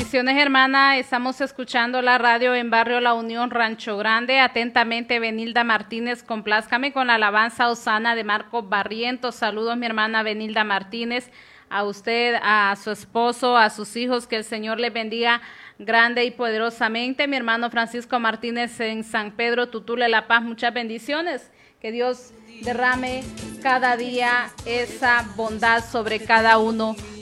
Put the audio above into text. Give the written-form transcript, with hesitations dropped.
Bendiciones, hermana. Estamos escuchando la radio en Barrio La Unión, Rancho Grande. Atentamente, Benilda Martínez. Complázcame con la alabanza Osana de Marco Barrientos. Saludos, mi hermana Benilda Martínez. A usted, a su esposo, a sus hijos. Que el Señor les bendiga grande y poderosamente. Mi hermano Francisco Martínez en San Pedro, Tutule, La Paz. Muchas bendiciones. Que Dios derrame cada día esa bondad sobre cada uno